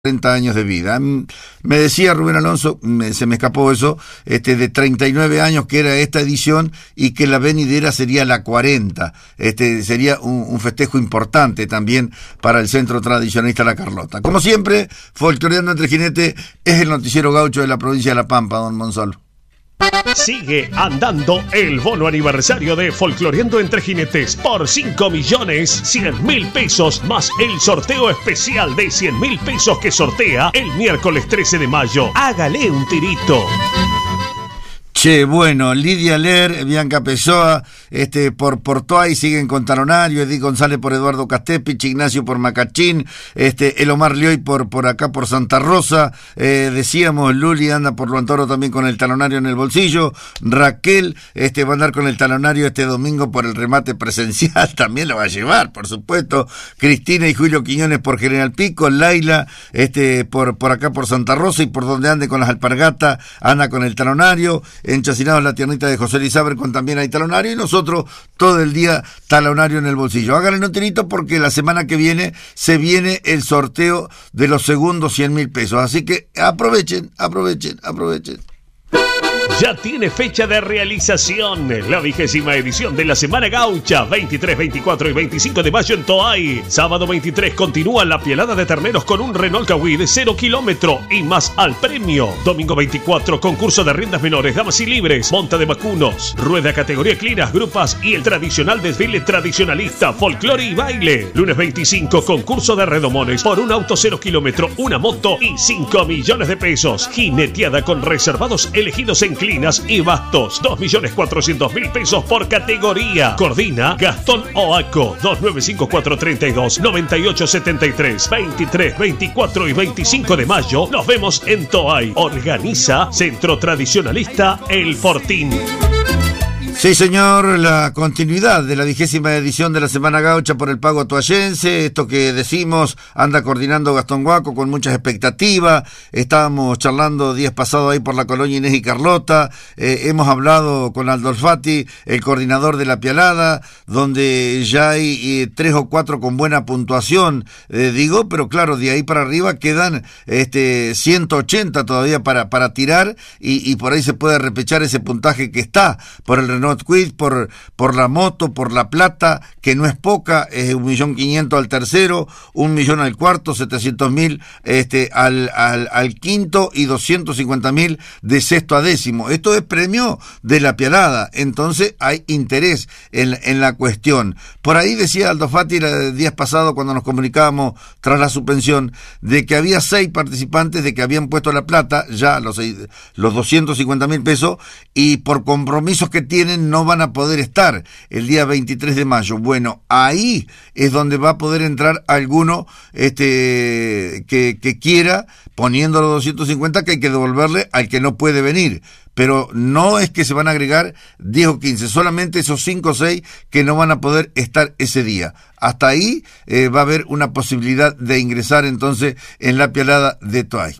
40 años de vida. Me decía Rubén Alonso, se me escapó eso, de 39 años que era esta edición y que la venidera sería la 40. Sería un festejo importante también para el Centro Tradicionalista La Carlota. Como siempre, Folcloreando entre Jinetes es el noticiero gaucho de la provincia de La Pampa, don Monzalo. Sigue andando el bono aniversario de Folcloreando entre Jinetes por 5.100.000 pesos más el sorteo especial de 100.000 pesos que sortea el miércoles 13 de mayo. Hágale un tirito. Che, bueno, Lidia Ler, Bianca Pessoa, por Toay siguen con Talonario, Edith González por Eduardo Castepich, Ignacio por Macachín, el Omar Lioy por acá por Santa Rosa, decíamos, Luli anda por Luantoro también con el Talonario en el bolsillo, Raquel, va a andar con el Talonario este domingo por el remate presencial, también lo va a llevar, por supuesto, Cristina y Julio Quiñones por General Pico, Laila, por acá por Santa Rosa y por donde ande con las alpargatas, anda con el Talonario, en Chacinados la tiernita de José Elizabeth con también hay Talonario y nosotros todo el día Talonario en el bolsillo. Háganle un tirito porque la semana que viene se viene el sorteo de los segundos 100.000 pesos, así que aprovechen. Ya tiene fecha de realización, la 20ª edición de la Semana Gaucha, 23, 24 y 25 de mayo en Toay. Sábado 23 continúa la pielada de terneros con un Renault Kwid de 0 kilómetro y más al premio. Domingo 24, concurso de riendas menores, damas y libres, monta de vacunos, rueda categoría clinas, grupas y el tradicional desfile tradicionalista, folclore y baile. Lunes 25, concurso de redomones por un auto 0 kilómetro, una moto y 5 millones de pesos. Jineteada con reservados elegidos en clinas y bastos, 2.400.000 pesos por categoría. Coordina Gastón Oaco, 295432-9873. 23, 24 y 25 de mayo nos vemos en Toay. Organiza Centro Tradicionalista El Fortín. Sí, señor, la continuidad de la 20ª edición de la Semana Gaucha por el Pago Toayense, esto que decimos, anda coordinando Gastón Guaco con muchas expectativas, estábamos charlando días pasados ahí por la colonia Inés y Carlota, hemos hablado con Aldo Alfati, el coordinador de la pialada, donde ya hay 3 o 4 con buena puntuación, pero claro, de ahí para arriba quedan 180 todavía para tirar y por ahí se puede repechar ese puntaje que está por el Renault Kwid, por la moto, por la plata, que no es poca, es 1.500.000 al tercero, 1.000.000 al cuarto, 700.000 al quinto y 250.000 de sexto a décimo. Esto es premio de la pialada, entonces hay interés en la cuestión. Por ahí decía Aldo Fati el día pasado cuando nos comunicábamos tras la suspensión, de que había 6 participantes de que habían puesto la plata, ya los 250.000 pesos, y por compromisos que tienen no van a poder estar el día 23 de mayo. Bueno, ahí es donde va a poder entrar alguno que quiera, poniendo los 250 que hay que devolverle al que no puede venir. Pero no es que se van a agregar 10 o 15, solamente esos 5 o 6 que no van a poder estar ese día. Hasta ahí va a haber una posibilidad de ingresar entonces en la pialada de Toay.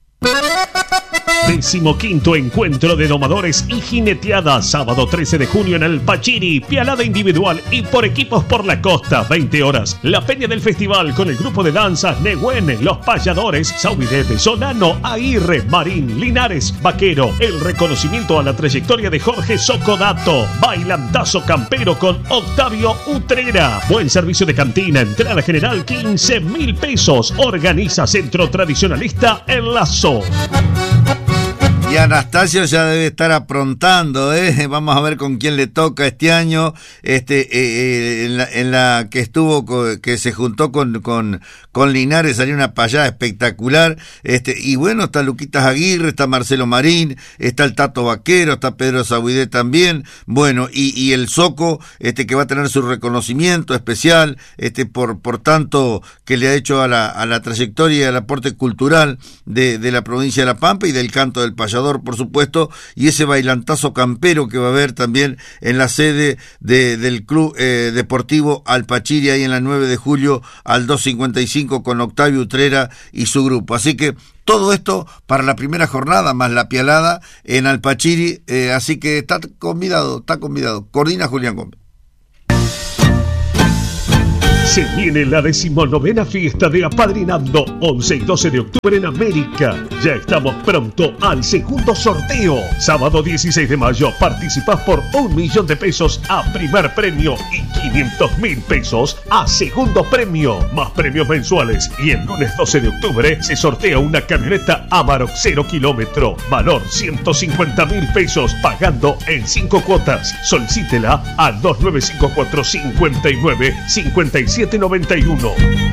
15º Encuentro de Domadores y Jineteada, sábado 13 de junio en el Pachiri, pialada individual y por equipos por la costa, 20 horas. La peña del festival con el grupo de danzas Nehuen, Los Payadores, Saubidete, Solano, Aguirre, Marín, Linares, Vaquero. El reconocimiento a la trayectoria de Jorge Socodato. Bailantazo campero con Octavio Utrera. Buen servicio de cantina, entrada general 15.000 pesos. Organiza Centro Tradicionalista El Lazo. Y Anastasio ya debe estar aprontando, vamos a ver con quién le toca este año, en la que estuvo, que se juntó con Linares, salió una payada espectacular, y bueno, está Luquitas Aguirre, está Marcelo Marín, está el Tato Vaquero, está Pedro Sabuidé también, bueno, y el Soco, que va a tener su reconocimiento especial, por tanto que le ha hecho a la trayectoria y al aporte cultural de la provincia de La Pampa y del canto del payador, por supuesto, y ese bailantazo campero que va a haber también en la sede del Club Deportivo Alpachiri, ahí en la 9 de julio al 255 con Octavio Utrera y su grupo. Así que todo esto para la primera jornada, más la pialada en Alpachiri, así que está convidado. Coordina Julián Gómez. Se viene la 19ª fiesta de Apadrinando, 11 y 12 de octubre en América. Ya estamos pronto al segundo sorteo. Sábado 16 de mayo participás por 1 millón de pesos a primer premio y 500.000 pesos a segundo premio, más premios mensuales. Y el lunes 12 de octubre se sortea una camioneta Amarok 0 kilómetro, valor 150.000 pesos, pagando en 5 cuotas. Solicítela al 2954 59 5791.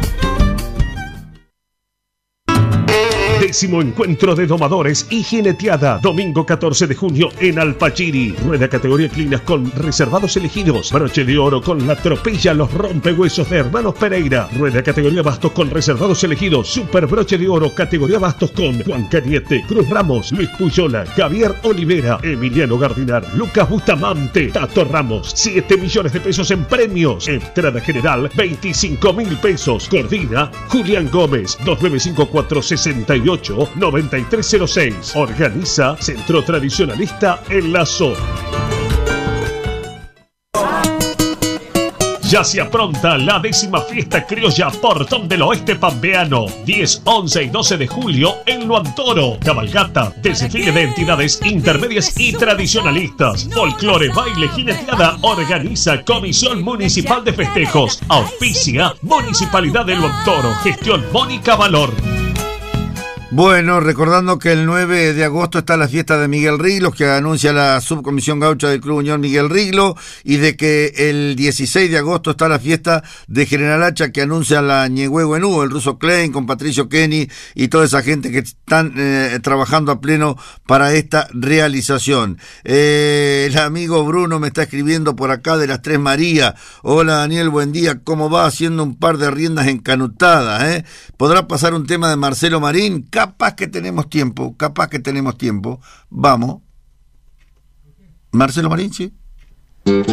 10º encuentro de domadores y jineteada, domingo 14 de junio en Alpachiri. Rueda categoría Clinas con reservados elegidos. Broche de oro con la tropilla Los Rompehuesos de Hermanos Pereira. Rueda categoría bastos con reservados elegidos. Super broche de oro categoría bastos con Juan Cañete, Cruz Ramos, Luis Puyola, Javier Olivera, Emiliano Gardinar, Lucas Bustamante, Tato Ramos. 7 millones de pesos en premios. Entrada general 25.000 pesos. Coordina Julián Gómez. 2954 68 9306. Organiza Centro Tradicionalista El Lazo. Ya se apronta la 10ª fiesta criolla Portón del Oeste Pampeano, 10, 11 y 12 de julio en Luantoro. Cabalgata, desfile de entidades intermedias y tradicionalistas, folclore, baile, jineteada. Organiza Comisión Municipal de Festejos. Auspicia Municipalidad de Luantoro. Gestión Mónica Valor. Bueno, recordando que el 9 de agosto está la fiesta de Miguel Riglos, que anuncia la Subcomisión Gaucha del Club Unión Miguel Riglo, y de que el 16 de agosto está la fiesta de General Hacha, que anuncia la Ñehuehuenú, el ruso Klein, con Patricio Kenny y toda esa gente que están trabajando a pleno para esta realización. El amigo Bruno me está escribiendo por acá de las Tres Marías. Hola Daniel, buen día, ¿cómo va? Haciendo un par de riendas encanutadas, ¿Podrá pasar un tema de Marcelo Marín? Capaz que tenemos tiempo. Vamos. Marcelo Marín, sí.